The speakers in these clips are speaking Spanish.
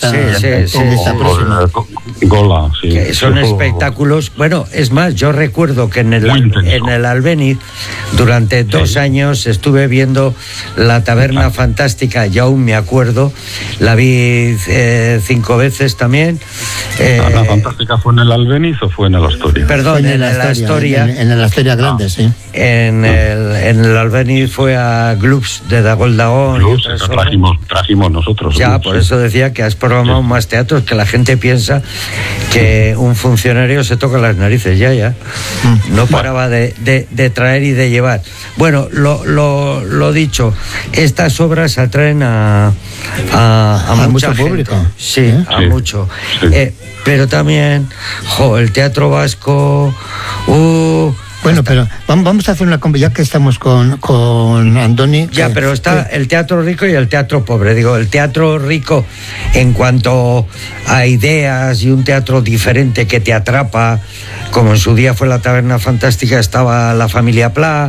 esta, Sí. en esta próxima. Gola, sí. Que son espectáculos. Bueno, es más, yo recuerdo que en el Albéniz durante 2 años estuve viendo La Taberna Fantástica, ya aún me acuerdo, la vi 5 veces también. ¿La Fantástica fue en el Albéniz o fue en el Astoria? Perdón, en el Astoria. En el Astoria grande, sí. En el Albéniz fue a Gloops de Dagol Dagón. Trajimos nosotros. Ya, por eso decía que has programado más teatros, que la gente piensa que un funcionario se toca las narices, ya. No paraba de traer y de llevar. Bueno, lo dicho, estas obras atraen a mucha mucho gente. público. Sí, a mucho. Sí. Pero también, el teatro vasco... Bueno, pero vamos a hacer una... Ya que estamos con Andoni... Ya, pero está el teatro rico y el teatro pobre. Digo, el teatro rico en cuanto a ideas y un teatro diferente que te atrapa, como en su día fue La Taberna Fantástica, estaba La Familia Pla,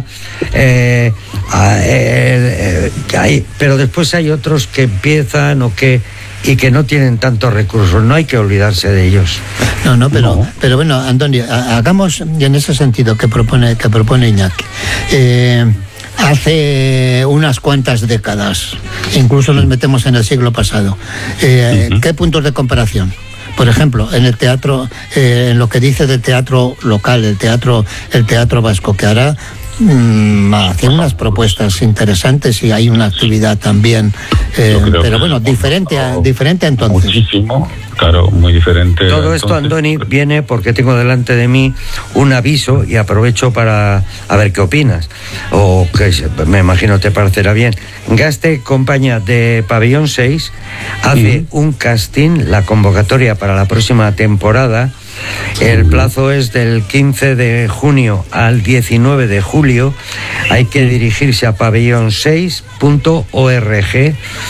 pero después hay otros que empiezan y que no tienen tantos recursos. No hay que olvidarse de ellos. Pero bueno, Andoni, hagamos en ese sentido que propone Iñaki. Hace unas cuantas décadas, incluso nos metemos en el siglo pasado, ¿qué puntos de comparación? Por ejemplo, en el teatro, en lo que dice del teatro local, el teatro vasco, que ahora hacen unas propuestas interesantes y hay una actividad también, pero bueno, diferente a entonces. Muchísimo, claro, muy diferente. Todo esto, Andoni, viene porque tengo delante de mí un aviso y aprovecho para a ver qué opinas, o que me imagino te parecerá bien. Gaste Compañía de Pabellón 6 hace un casting, la convocatoria para la próxima temporada. El plazo es del 15 de junio al 19 de julio. Hay que dirigirse a pabellon6.org,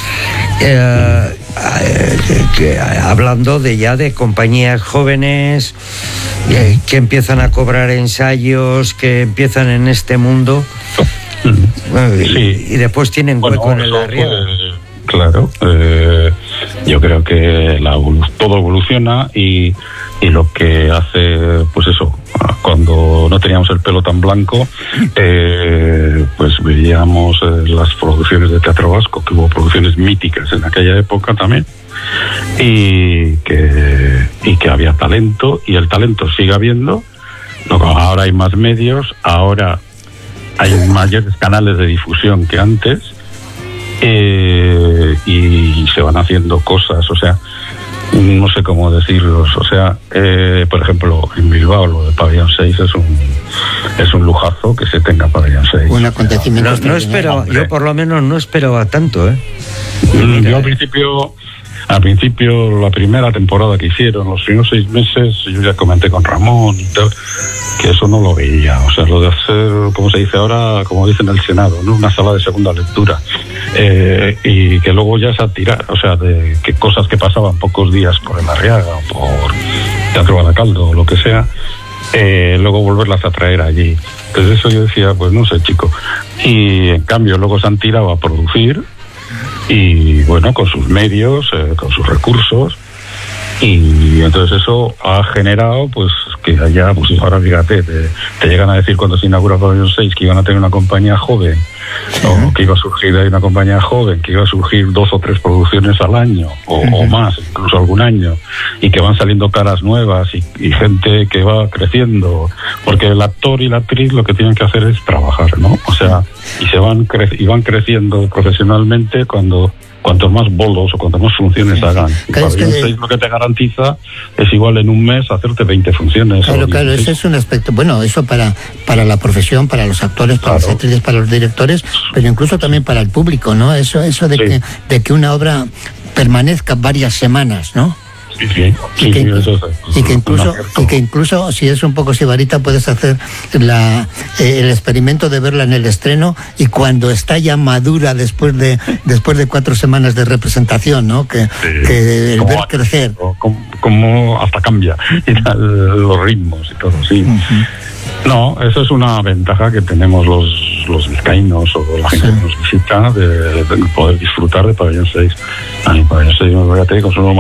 hablando de compañías jóvenes que empiezan a cobrar ensayos, que empiezan en este mundo, y después tienen hueco en el arriba. Claro, yo creo que todo evoluciona y lo que hace, pues eso, cuando no teníamos el pelo tan blanco, pues veíamos las producciones de teatro vasco, que hubo producciones míticas en aquella época también, y que había talento, y el talento sigue habiendo. Ahora hay más medios, ahora hay mayores canales de difusión que antes, y se van haciendo cosas, o sea, no sé cómo decirlos, o sea, por ejemplo, en Bilbao lo de Pabellón 6 es un lujazo que se tenga Pabellón 6. Un acontecimiento. No espero, yo por lo menos no esperaba tanto, Yo al principio, la primera temporada que hicieron, los primeros 6 meses, yo ya comenté con Ramón y tal, que eso no lo veía. O sea, lo de hacer, como se dice ahora, como dice en el Senado, ¿no? Una sala de segunda lectura. Y que luego ya se tirar, o sea, de que cosas que pasaban pocos días por el Arriaga o por Teatro Baracaldo o lo que sea, luego volverlas a traer allí. Entonces eso yo decía, pues no sé, chico. Y en cambio luego se han tirado a producir, y bueno, con sus medios, con sus recursos, y entonces eso ha generado pues que allá, pues ahora fíjate, te llegan a decir cuando se inaugura Pabellón 6 que iban a tener una compañía joven, o que iba a surgir ahí una compañía joven, que iba a surgir 2 o 3 producciones al año, o más, incluso algún año, y que van saliendo caras nuevas y gente que va creciendo, porque el actor y la actriz lo que tienen que hacer es trabajar, ¿no? O sea, y van creciendo profesionalmente cuantos más bolos o cuantas más funciones hagan. Pabellón 6 lo que te garantiza es igual en un mes hacerte 20 funciones. Claro, ese es un aspecto, bueno, eso para la profesión, para los actores, para las actrices, para los directores, pero incluso también para el público, ¿no? Eso de que una obra permanezca varias semanas, ¿no? Y que incluso si es un poco sibarita puedes hacer el experimento de verla en el estreno y cuando está ya madura después de 4 semanas de representación, ¿no? Que el ver crecer, como hasta cambia los ritmos y todo, sí. No, eso es una ventaja que tenemos los vizcaínos o la gente que nos visita, de poder disfrutar de Pabellón 6. A mí Pabellón 6 me voy a tener con su